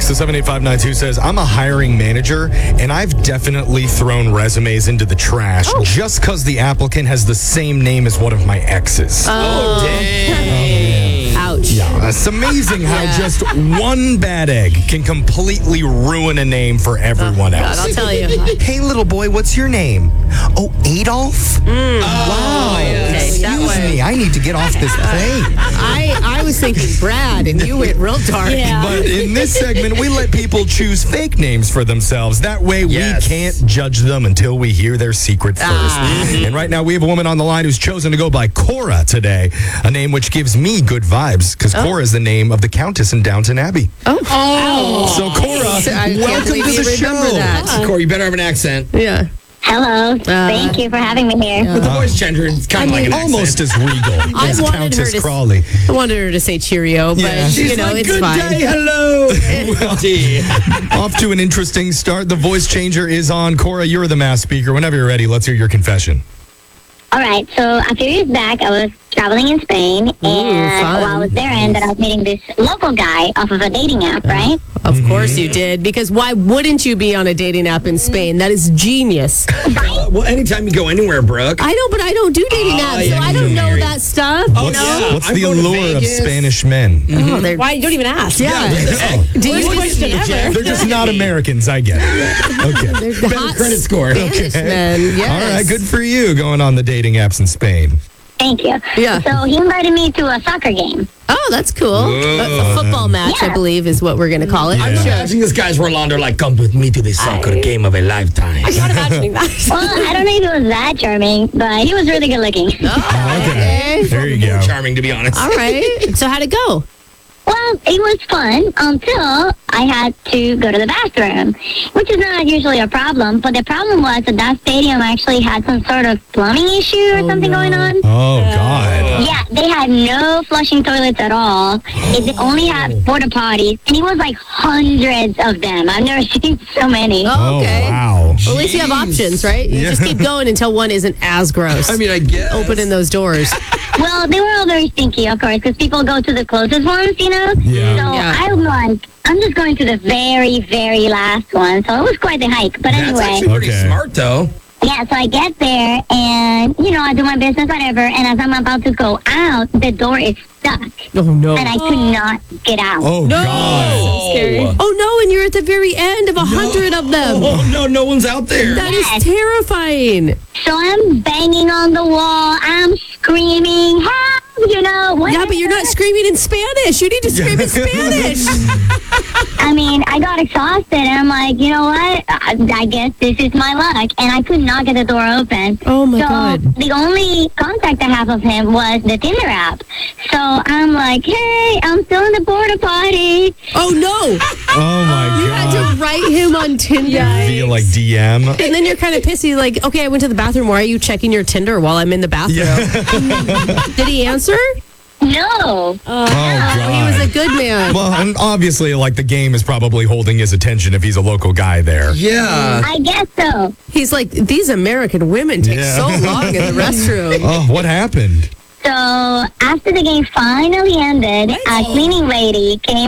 text to 78592 says, I'm a hiring manager, and I've definitely thrown resumes into the trash just because the applicant has the same name as one of my exes. Oh, dang. Ouch. Yeah, it's amazing how just one bad egg can completely ruin a name for everyone God, else. I'll tell you. Hey, little boy, what's your name? Oh, Adolf? Wow. Okay, that Excuse way. me, I need to get off this plane. I was thinking Brad, and you went real dark. But in this segment, we let people choose fake names for themselves. That way, Yes. we can't judge them until we hear their secret first. And right now, we have a woman on the line who's chosen to go by Cora today, a name which gives me good vibes because Cora is the name of the Countess in Downton Abbey. Oh. So, Cora, I can't welcome believe to you the remember show. that. Corey, you better have an accent. Yeah. Hello. Thank you for having me here. With the voice changer, it's kind of like an Almost accent. as regal I as wanted Countess her to- Crawley. I wanted her to say Cheerio, but Yeah. She's like, it's good fine. day, hello. Gee. Off to an interesting start. The voice changer is on. Cora, you're the mass speaker. Whenever you're ready, let's hear your confession. All right. So a few years back, I was traveling in Spain, and fun. while I was there, and I was meeting this local guy off of a dating app, right? Of course you did, because why wouldn't you be on a dating app in Spain? That is genius. Well, anytime you go anywhere, Brooke. I know, but I don't do dating apps, so yeah, I you don't do, know Mary. that stuff. Oh, you know? yeah. What's I'm the going to allure of Vegas. Spanish men? Oh, they're, Why you don't even ask? yeah. Do you question ever. They're just not Americans. I get it. Okay. They're the Better hot credit score. Spanish men. Yes. All right. Good for you going on the dating apps in Spain. Thank you. Yeah. So he invited me to a soccer game. Oh, that's cool. A football match, I Yeah. believe, is what we're going to call it. I'm imagining this guy's Rolando like, come with me to the soccer game of a lifetime. I'm not imagining that. Well, I don't know if he was that charming, but he was really good looking. Okay. There you go. Charming, to be honest. All right. So how'd it go? Well, it was fun until I had to go to the bathroom, which is not usually a problem. But the problem was that stadium actually had some sort of plumbing issue or something going on. Oh, God. Yeah, they had no flushing toilets at all. They only had porta potties, and it was like hundreds of them. I've never seen so many. Oh, okay. Oh, wow. Well, at least you have options, right? You just keep going until one isn't as gross. I mean, I guess. Opening those doors. Well, they were all very stinky, of course, because people go to the closest ones, you know? Yeah. So Yeah. I'm like, I'm just going to the very, very last one. So it was quite the hike. But That's anyway, actually pretty Okay. smart, though. yeah, so I get there and, you know, I do my business, whatever. And as I'm about to go out, the door is stuck. Oh, no. And I could not get out. Oh, God. Scary. Oh, no, and you're at the very end of 100 of them. Oh, no, no one's out there. That is terrifying. So I'm banging on the wall. I'm screaming, help, you know. Yeah, but you're not screaming in Spanish. You need to scream in Spanish. I mean, I got exhausted, and I'm like, you know what? I guess this is my luck. And I could not get the door open. Oh, my so God. the only contact I have of him was the Tinder app. So I'm like, hey, I'm still in the porta potty. Oh, no. Oh, my You God. had to write him on Tinder. Via, like, DM. And then you're kind of pissy, like, okay, I went to the bathroom. Why are you checking your Tinder while I'm in the bathroom? Yeah. Did he answer? No. Oh, He was a God. good man. Well, and obviously, like, the game is probably holding his attention if he's a local guy there. Yeah. I guess so. He's like, these American women take Yeah. so long in the restroom. Uh, Oh, what happened? So after the game finally ended, a cleaning lady came